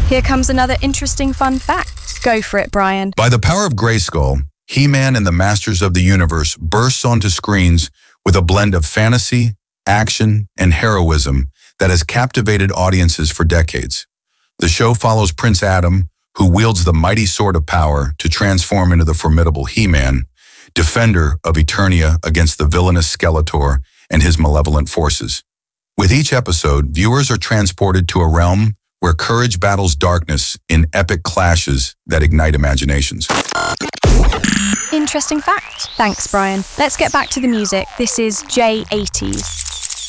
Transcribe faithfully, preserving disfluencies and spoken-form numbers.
Here comes another interesting fun fact. Go for it, Brian. By the power of Grayskull, He-Man and the Masters of the Universe bursts onto screens with a blend of fantasy, action, and heroism that has captivated audiences for decades. The show follows Prince Adam, who wields the mighty sword of power to transform into the formidable He-Man, defender of Eternia against the villainous Skeletor and his malevolent forces. With each episode, viewers are transported to a realm where courage battles darkness in epic clashes that ignite imaginations. Interesting fact. Thanks, Brian. Let's get back to the music. This is J eighties.